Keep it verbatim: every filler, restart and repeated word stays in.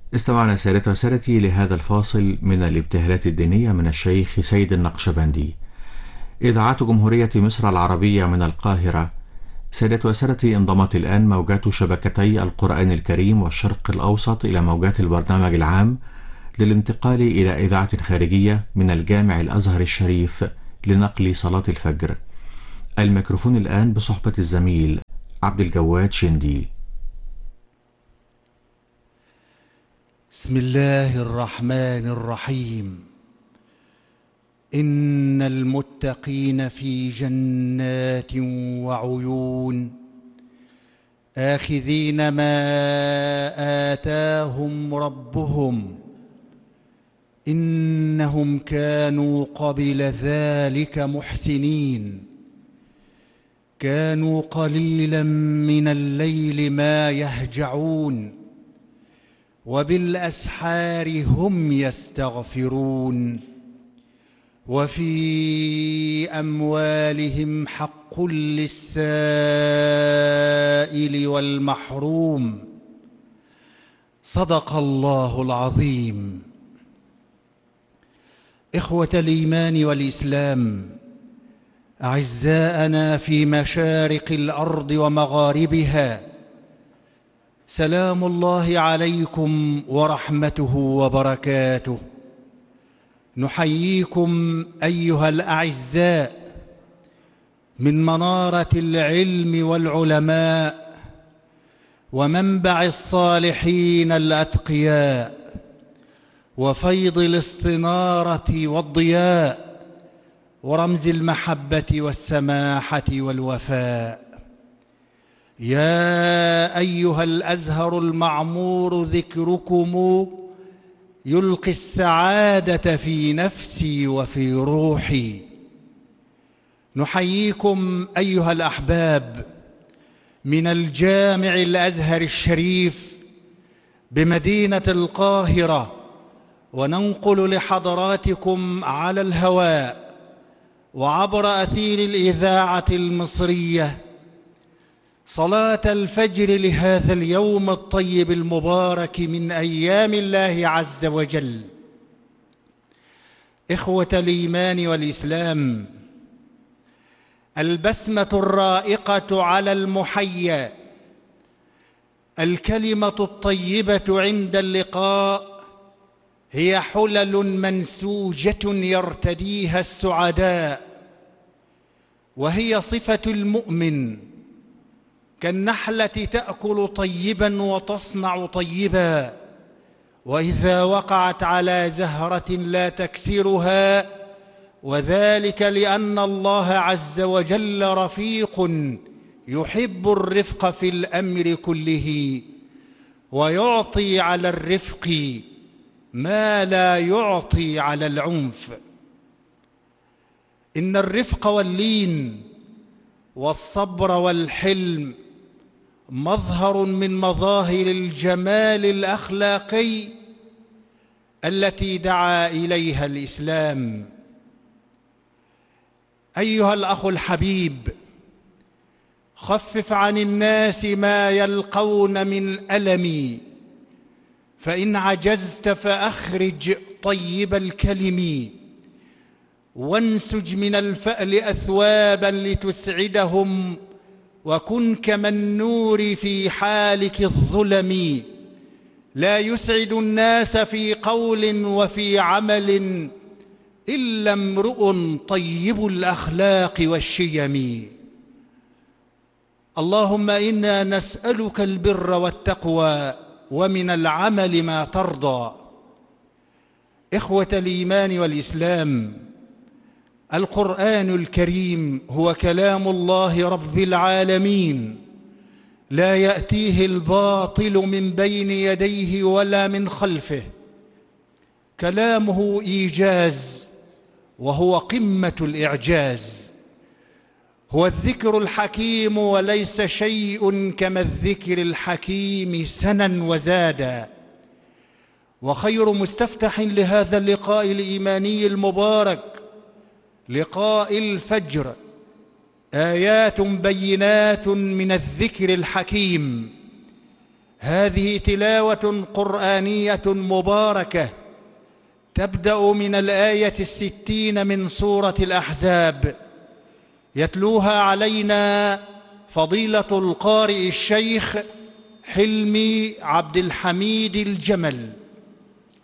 استمعنا سادتي وسادتي لهذا الفاصل من الابتهالات الدينية من الشيخ سيد النقشبندي. إذاعة جمهورية مصر العربية من القاهرة. سادتي وسادتي، انضمت الآن موجات شبكتي القرآن الكريم والشرق الأوسط إلى موجات البرنامج العام للانتقال إلى إذاعة خارجية من الجامع الأزهر الشريف لنقل صلاة الفجر. الميكروفون الآن بصحبة الزميل عبد الجواد شندي. بسم الله الرحمن الرحيم. إن المتقين في جنات وعيون آخذين ما آتاهم ربهم إنهم كانوا قبل ذلك محسنين. كانوا قليلا من الليل ما يهجعون وبالأسحار هم يستغفرون. وفي أموالهم حق للسائل والمحروم. صدق الله العظيم. إخوة الإيمان والإسلام، أعزاءنا في مشارق الأرض ومغاربها، سلام الله عليكم ورحمته وبركاته. نحييكم أيها الأعزاء من منارة العلم والعلماء ومنبع الصالحين الأتقياء وفيض الاستنارة والضياء ورمز المحبة والسماحة والوفاء. يا أيها الأزهر المعمور، ذكركم يلقي السعادة في نفسي وفي روحي. نحييكم أيها الأحباب من الجامع الأزهر الشريف بمدينة القاهرة، وننقل لحضراتكم على الهواء وعبر أثير الإذاعة المصرية صلاة الفجر لهذا اليوم الطيب المبارك من أيام الله عز وجل. إخوة الإيمان والإسلام، البسمة الرائقة على المحيا، الكلمة الطيبة عند اللقاء، هي حلل منسوجة يرتديها السعداء، وهي صفة المؤمن. كالنحلة تأكل طيبا وتصنع طيبا، وإذا وقعت على زهرة لا تكسرها، وذلك لأن الله عز وجل رفيق يحب الرفق في الأمر كله، ويعطي على الرفق ما لا يعطي على العنف. إن الرفق واللين والصبر والحلم مظهر من مظاهر الجمال الأخلاقي التي دعا إليها الإسلام. أيها الأخ الحبيب، خفف عن الناس ما يلقون من ألم، فإن عجزت فأخرج طيب الكلم، وانسج من الفأل أثوابا لتسعدهم، وكن كالنور في حالك الظلم. لا يسعد الناس في قول وفي عمل إلا امرؤ طيب الأخلاق والشيم. اللهم إنا نسألك البر والتقوى ومن العمل ما ترضى. إخوة الإيمان والإسلام، القرآن الكريم هو كلام الله رب العالمين، لا يأتيه الباطل من بين يديه ولا من خلفه. كلامه إيجاز، وهو قمة الإعجاز. هو الذكر الحكيم، وليس شيء كما الذكر الحكيم سنا وزادا. وخير مستفتح لهذا اللقاء الإيماني المبارك لقاء الفجر آيات بينات من الذكر الحكيم. هذه تلاوة قرآنية مباركة تبدأ من الآية الستين من سورة الأحزاب، يتلوها علينا فضيلة القارئ الشيخ حلمي عبد الحميد الجمل.